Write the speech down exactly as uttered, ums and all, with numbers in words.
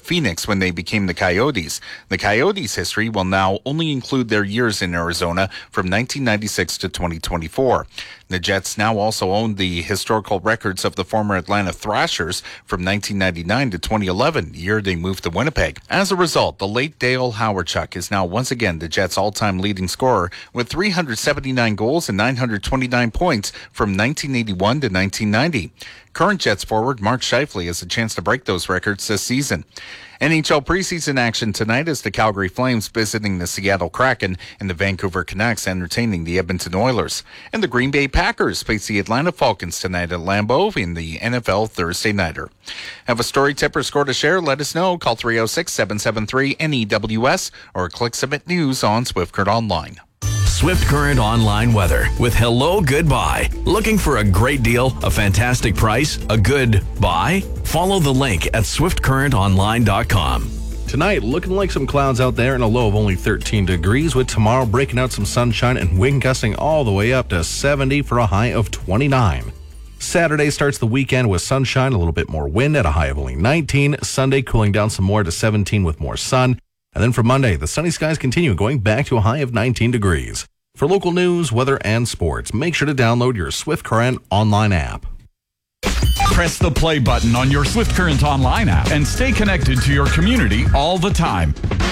Phoenix when they became the Coyotes. The Coyotes' history will now only include their years in Arizona from nineteen ninety-six to twenty twenty-four. The Jets now also own the historical records of the former Atlanta Thrashers from nineteen ninety-nine to twenty eleven, the year they moved to Winnipeg. As a result, the late Dale Hawerchuk is now once again the Jets' all-time leading scorer with three hundred seventy-nine goals and nine hundred twenty-nine points from nineteen eighty-one to nineteen ninety. Current Jets forward Mark Scheifele has a chance to break those records this season. N H L preseason action tonight is the Calgary Flames visiting the Seattle Kraken and the Vancouver Canucks entertaining the Edmonton Oilers. And the Green Bay Packers face the Atlanta Falcons tonight at Lambeau in the N F L Thursday Nighter. Have a story, tip, or score to share? Let us know. Call three oh six, seven seven three, N E W S or click Submit News on Swift Current Online. Swift Current Online weather with Hello Goodbye. Looking for a great deal, a fantastic price, a good buy? Follow the link at swift current online dot com. Tonight, looking like some clouds out there and a low of only thirteen degrees, with tomorrow breaking out some sunshine and wind gusting all the way up to seventy for a high of twenty-nine. Saturday starts the weekend with sunshine, a little bit more wind at a high of only nineteen. Sunday cooling down some more to seventeen with more sun. And then for Monday, the sunny skies continue, going back to a high of nineteen degrees. For local news, weather, and sports, make sure to download your Swift Current online app. Press the play button on your Swift Current Online app and stay connected to your community all the time.